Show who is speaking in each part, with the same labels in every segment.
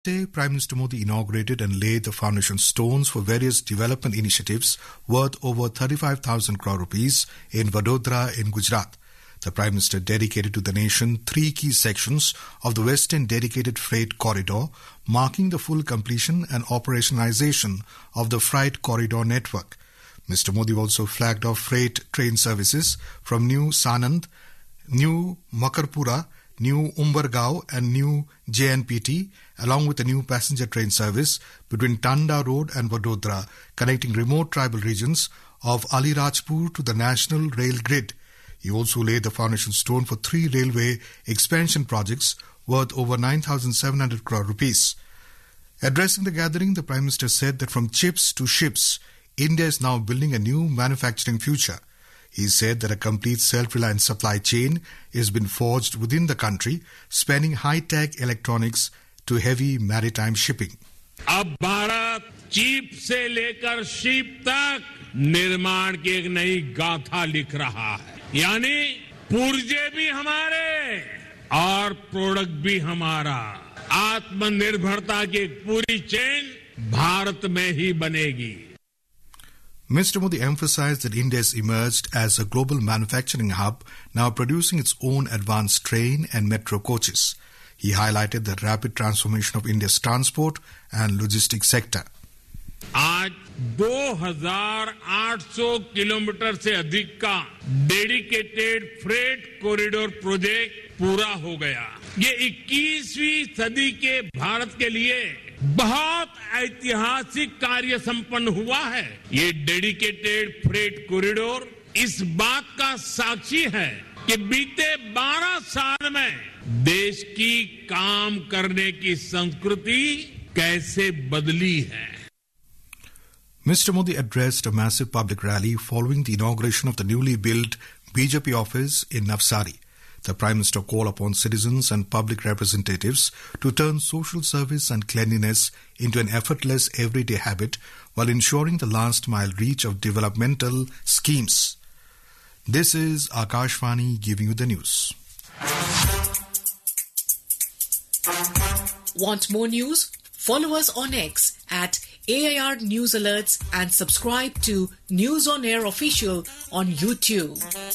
Speaker 1: Today, Prime Minister Modi inaugurated and laid the foundation stones for various development initiatives worth over 35,000 crore rupees in Vadodara in Gujarat. The Prime Minister dedicated to the nation 3 key sections of the Western Dedicated Freight Corridor, marking the full completion and operationalization of the Freight Corridor network. Mr. Modi also flagged off freight train services from New Sanand, New Makarpura, New Umbergaon and New JNPT, along with a new passenger train service between Tanda Road and Vadodara, connecting remote tribal regions of Alirajpur to the national rail grid. He also laid the foundation stone for 3 railway expansion projects worth over 9,700 crore rupees. Addressing the gathering, the Prime Minister said that from chips to ships, India is now building a new manufacturing future. He said that a complete self-reliant supply chain has been forged within the country, spanning high-tech electronics to heavy maritime shipping.
Speaker 2: अब Bharat chip से लेकर ship तक निर्माण की एक नई गाथा लिख रहा है, यानी पुर्जे भी हमारे और प्रोडक्ट भी हमारा। आत्मनिर्भरता की एक पूरी चेन भारत में ही बनेगी।
Speaker 1: Mr. Modi emphasized that India has emerged as a global manufacturing hub, now producing its own advanced train and metro coaches. He highlighted the rapid transformation of India's transport and logistics sector.
Speaker 2: आज 2,800 kilometre से अधिक का dedicated freight corridor project पूरा हो गया। ये 21वीं सदी के भारत के लिए बहुत ऐतिहासिक कार्य संपन्न हुआ है। ये डेडिकेटेड फ्रेट कॉरिडोर इस बात का साक्षी है कि बीते 12 साल में देश की काम करने की संस्कृति कैसे बदली है।
Speaker 1: Mr. Modi addressed a massive public rally following the inauguration of the newly built BJP office in Navsari. The Prime Minister called upon citizens and public representatives to turn social service and cleanliness into an effortless everyday habit while ensuring the last mile reach of developmental schemes. This is Akashvani giving you the news.
Speaker 3: Want more news? Follow us on X at AIR News Alerts and subscribe to News on Air Official on YouTube.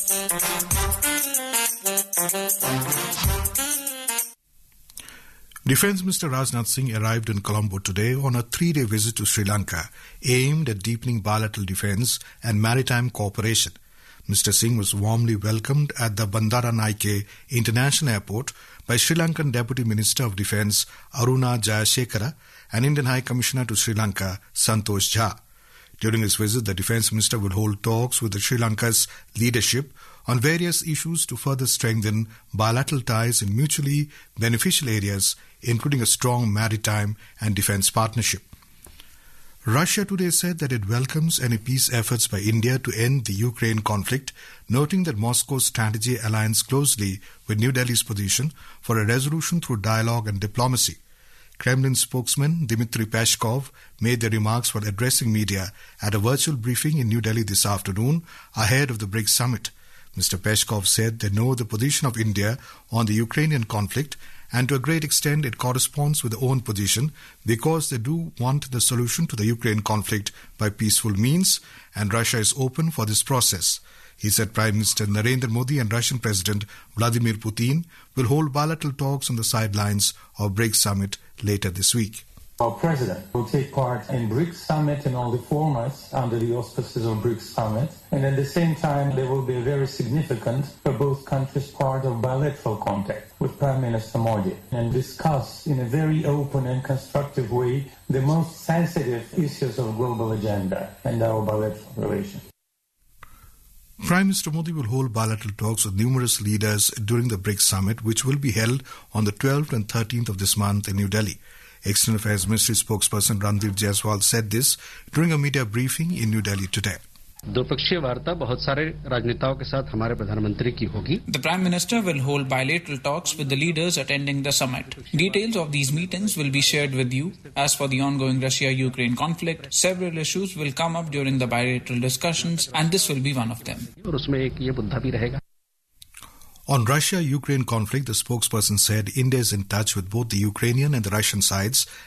Speaker 1: Defence Minister Rajnath Singh arrived in Colombo today on a 3-day visit to Sri Lanka aimed at deepening bilateral defence and maritime cooperation. Mr. Singh was warmly welcomed at the Bandaranaike International Airport by Sri Lankan Deputy Minister of Defence Aruna Jayasekara and Indian High Commissioner to Sri Lanka Santosh Jha. During his visit, the Defence Minister will hold talks with Sri Lanka's leadership on various issues to further strengthen bilateral ties in mutually beneficial areas, including a strong maritime and defence partnership. Russia today said that it welcomes any peace efforts by India to end the Ukraine conflict, noting that Moscow's strategy aligns closely with New Delhi's position for a resolution through dialogue and diplomacy. Kremlin spokesman Dmitry Peskov made the remarks while addressing media at a virtual briefing in New Delhi this afternoon ahead of the BRICS summit. Mr. Peskov said they know the position of India on the Ukrainian conflict, and to a great extent it corresponds with their own position because they do want the solution to the Ukraine conflict by peaceful means, and Russia is open for this process. He said Prime Minister Narendra Modi and Russian President Vladimir Putin will hold bilateral talks on the sidelines of BRICS summit later this week.
Speaker 4: Our President will take part in BRICS Summit and all the formats under the auspices of BRICS Summit, and at the same time there will be a very significant, for both countries, part of bilateral contact with Prime Minister Modi and discuss in a very open and constructive way the most sensitive issues of global agenda and our bilateral relations.
Speaker 1: Prime Minister Modi will hold bilateral talks with numerous leaders during the BRICS Summit, which will be held on the 12th and 13th of this month in New Delhi. External Affairs Ministry spokesperson Randeep Jaiswal said this during a media briefing in New Delhi today.
Speaker 5: द्विपक्षीय वार्ता बहुत सारे राजनेताओं के साथ हमारे प्रधानमंत्री की होगी.
Speaker 6: The Prime Minister will hold bilateral talks with the leaders attending the summit. Details of these meetings will be shared with you. As for the ongoing Russia-Ukraine conflict, several issues will come up during the bilateral discussions, and this will be one of them.
Speaker 5: और उसमें एक ये मुद्दा भी रहेगा.
Speaker 1: On Russia-Ukraine conflict, the spokesperson said India is in touch with both the Ukrainian and the Russian sides